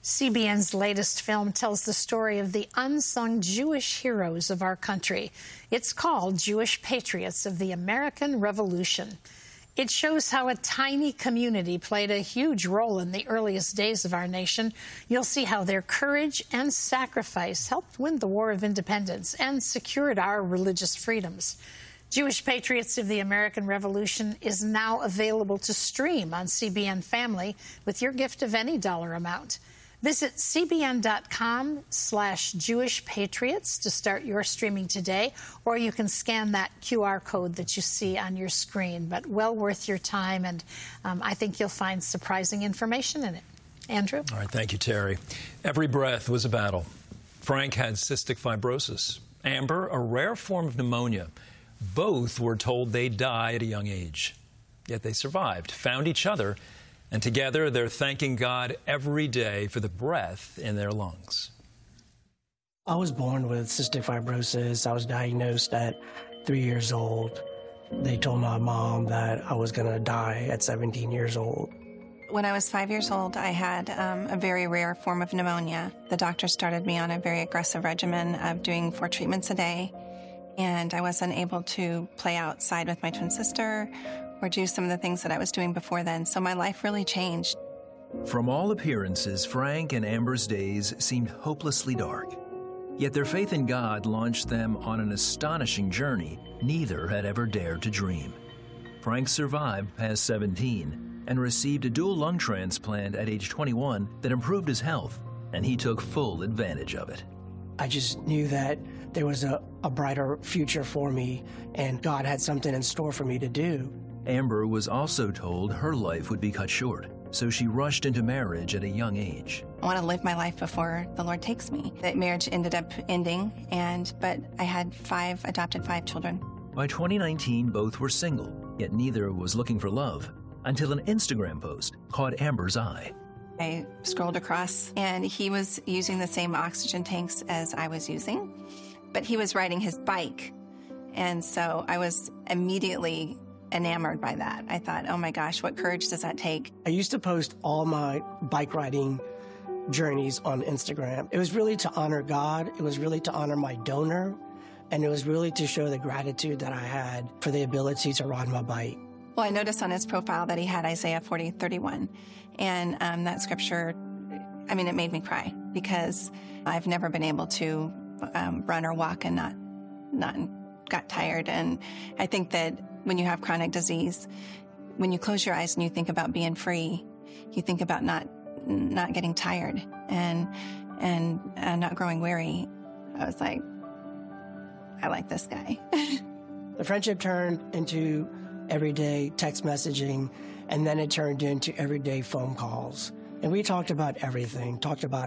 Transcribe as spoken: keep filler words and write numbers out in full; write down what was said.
C B N's latest film tells the story of the unsung Jewish heroes of our country. It's called Jewish Patriots of the American Revolution. It shows how a tiny community played a huge role in the earliest days of our nation. You'll see how their courage and sacrifice helped win the War of Independence and secured our religious freedoms. Jewish Patriots of the American Revolution is now available to stream on C B N Family with your gift of any dollar amount. Visit cbn.com slash Jewish Patriots to start your streaming today, or you can scan that Q R code that you see on your screen. But well worth your time, and um, I think you'll find surprising information in it. Andrew? All right, thank you, Terry. Every breath was a battle. Frank had cystic fibrosis. Amber, a rare form of pneumonia. Both were told they'd die at a young age. Yet they survived, found each other, and together they're thanking God every day for the breath in their lungs. I was born with cystic fibrosis. I was diagnosed at three years old. They told my mom that I was going to die at seventeen years old. When I was five years old, I had um, a very rare form of pneumonia. The doctor started me on a very aggressive regimen of doing four treatments a day, and I wasn't able to play outside with my twin sister or do some of the things that I was doing before then. So my life really changed. From all appearances, Frank and Amber's days seemed hopelessly dark. Yet their faith in God launched them on an astonishing journey neither had ever dared to dream. Frank survived past seventeen and received a dual lung transplant at age twenty-one that improved his health, and he took full advantage of it. I just knew that there was a, a brighter future for me, and God had something in store for me to do. Amber was also told her life would be cut short, so she rushed into marriage at a young age. I want to live my life before the Lord takes me. That marriage ended up ending, and but I had five, adopted five children. By twenty nineteen, both were single, yet neither was looking for love, until an Instagram post caught Amber's eye. I scrolled across, and he was using the same oxygen tanks as I was using, but he was riding his bike, and so I was immediately enamored by that. I thought, oh my gosh, what courage does that take? I used to post all my bike riding journeys on Instagram. It was really to honor God. It was really to honor my donor. And it was really to show the gratitude that I had for the ability to ride my bike. Well, I noticed on his profile that he had Isaiah forty thirty-one. And um, that scripture, I mean, it made me cry because I've never been able to um, run or walk and not, not got tired. And I think that when you have chronic disease, when you close your eyes and you think about being free, you think about not not getting tired and and uh, not growing weary. I was like, I like this guy. The friendship turned into everyday text messaging, and then it turned into everyday phone calls. And we talked about everything, talked about